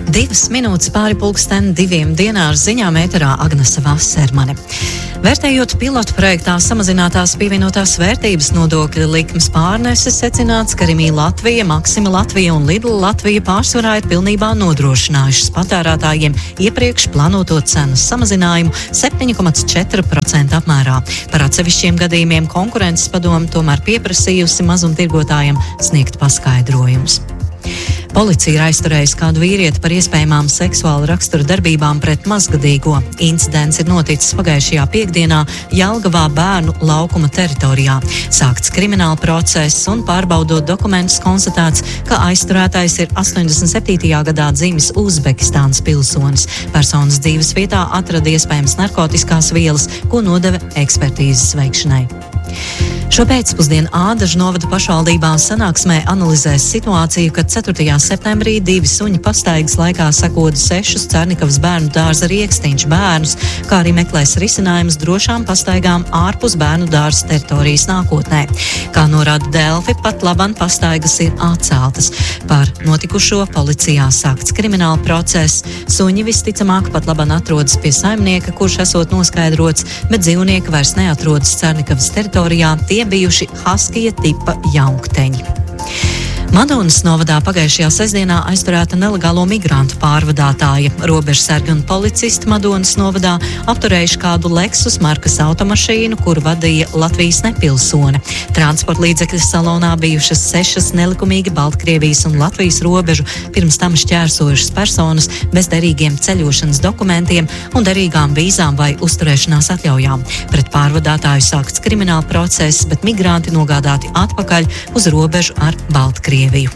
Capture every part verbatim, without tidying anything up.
Divas minūtes pāri pulksten diviem dienā ar ziņām ēterā Agnese Vasermane. Vērtējot pilotu projektā samazinātās pievienotās vērtības nodokļa likmes pārneses, secināts, ka Rimi Latvija, Maksima Latvija un Lidl Latvija pārsvarā ir pilnībā nodrošinājušas patērētājiem iepriekš plānoto cenas samazinājumu septiņi komats četri procenti apmērā. Par atsevišķiem gadījumiem konkurences padome tomēr pieprasījusi mazumtirgotājiem sniegt paskaidrojumus. Policija ir aizturējusi kādu vīrieti par iespējamām seksuāla rakstura darbībām pret mazgadīgo. Incidents ir noticis pagājušajā piekdienā Jelgavā bērnu laukuma teritorijā. Sākts krimināla process un pārbaudot dokumentus konstatēts, ka aizturētais ir astoņdesmit septītajā gadā dzimis Uzbekistānas pilsonis. Personas dzīves vietā atrada iespējams narkotiskās vielas, ko nodeva ekspertīzes veikšanai. Šopēcpusdien Ādažu novada pašvaldībā sanāksmē analizēs situāciju, kad ceturtajā septembrī divi suņi pastaigas laikā sakoda sešus Cernikavas bērnu dārza Riekstiņš bērnus, kā arī meklēs risinājumus drošām pastaigām ārpus bērnu dārza teritorijas nākotnē. Kā norāda Delfi, pat laban pastaigas ir atceltas. Par notikušo policijā sākts krimināla process. Suņi visticamāk pat laban atrodas pie saimnieka, kurš esot noskaidrots, bet dzīvnieki vairs neatrodas Cernikavas teritorijā. Tie bijuši haskija tipa jaukteņi. Madonas novadā pagājušajā sestdienā aizturēta nelegālo migrantu pārvadātāja. Robežsargi un policisti Madonas novadā apturējuši kādu Lexus markas automašīnu, kuru vadīja Latvijas nepilsone. Transporta līdzekļu salonā bijušas sešas nelikumīgi Baltkrievijas un Latvijas robežu pirms tam šķērsojušas personas bez derīgiem ceļošanas dokumentiem un derīgām vīzām vai uzturēšanās atļaujām. Pret pārvadātāju sākts krimināla process, bet migranti nogādāti atpakaļ uz robežu ar Baltkrieviju.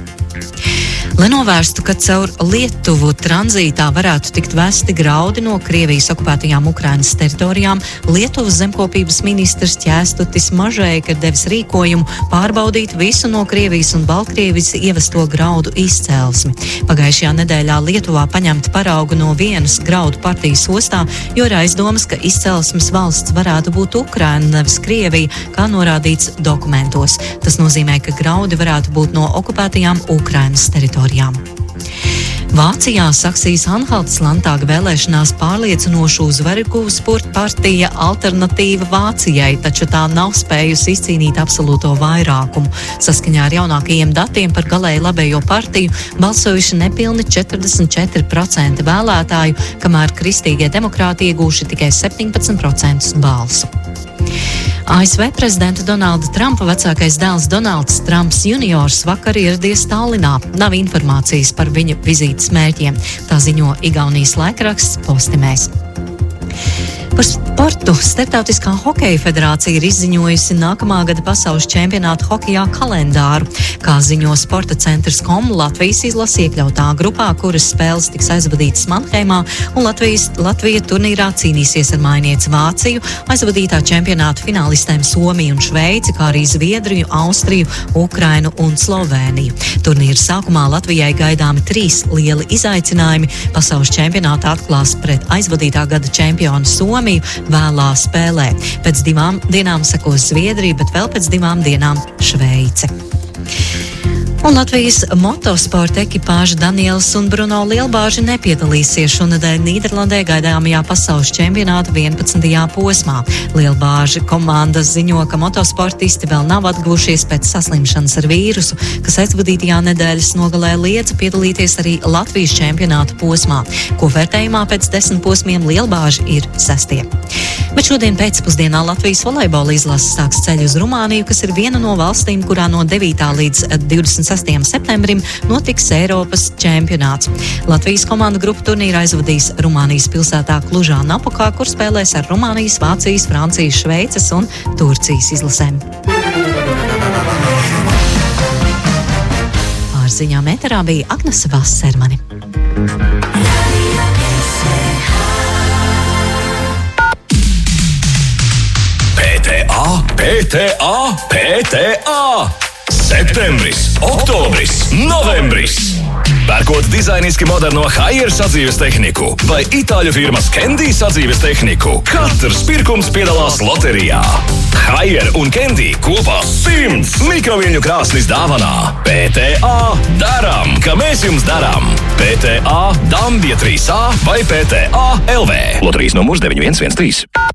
Lai novērstu, ka caur Lietuvu tranzītā varētu tikt vesti graudi no Krievijas okupētajām Ukrainas teritorijām, Lietuvas zemkopības ministrs Ķēstutis Mažeika ir devis rīkojumu pārbaudīt visu no Krievijas un Baltkrievijas ievesto graudu izcelsmi. Pagājušajā nedēļā Lietuvā paņemta parauga no vienas graudu partijas ostā, jo ir aizdomas, ka izcelsmes valsts varētu būt Ukraina, nevis Krievija, kā norādīts dokumentos. Tas nozīmē, ka graudi varētu būt no okupētajām Ukrainas teritorijām. Vācijā Saksijas-Anhaltas landtāga vēlēšanās pārliecinošu uzvaru guva sporta partija Alternatīva Vācijai, taču tā nav spējusi izcīnīt absolūto vairākumu. Saskaņā ar jaunākajiem datiem par galēji labējo partiju balsojuši nepilni četrdesmit četri procenti vēlētāju, kamēr kristīgie demokrāti iegūši tikai septiņpadsmit procentus balsu. A S V prezidenta Donalda Trumpa vecākais dēls Donalds Trumps juniors vakar ieradies Tallinā. Nav informācijas par viņa vizītes mērķiem. Tā ziņo Igaunijas laikraksts Postimēs. Par sportu Starptautiskā hokeja federācija ir izziņojusi nākamā gada pasaules čempionāta hokejā kalendāru. Kā ziņo sporta centrs punkts com, Latvijas izlase iekļautā grupā, kuras spēles tiks aizvadītas Manheimā, un Latvijas, Latvija turnīrā cīnīsies ar mājinieci Vāciju, aizvadītā čempionāta finālistēm Somiju un Šveici, kā arī Zviedriju, Austriju, Ukrainu un Slovēniju. Turnīra sākumā Latvijai gaidāmi trīs lieli izaicinājumi. Pasaules čempionāta atklās pret aizvadītā gada čempionu Somiju vēlā spēlē. Pēc divām dienām sekos Zviedrija, bet vēl pēc divām dienām Šveice. Un Latvijas motosporta ekipāža Daniels un Bruno Lielbāži nepiedalīsies šonedēļ Nīderlandē gaidāmajā pasaules čempionāta vienpadsmitajā posmā. Lielbāži komandas ziņo, ka motosportisti vēl nav atguvušies pēc saslimšanas ar vīrusu, kas aizvadītajā nedēļas nogalē liedza piedalīties arī Latvijas čempionāta posmā. Kopvērtējumā pēc desmit posmiem Lielbāži ir sestie. Bet šodien pēcpusdienā Latvijas volejbola izlase sāks ceļu uz Rumāniju, kas ir viena no valstīm, kurā no devītā līdz divdesmit sestajam septembrim notiks Eiropas čempionāts. Latvijas komanda grupu turnīru aizvadīs Rumānijas pilsētā Klužā Napokā, kur spēlēs ar Rumānijas, Vācijas, Francijas, Šveices un Turcijas izlasēm. Pār ziņām ēterā bija Agnese Vasermane. P T A, P T A! Septembris, oktobris, novembris! Pērkot dizainiski moderno Haier sadzīves tehniku vai itāļu firmas Candy sadzīves tehniku, katrs pirkums piedalās loterijā. Haier un Candy kopā simts mikroviļņu krāsnis dāvanā. P T A daram, ka mēs jums daram. P T A, Dambja trīs A vai P T A L V. Loterijas numurs deviņi viens viens trīs.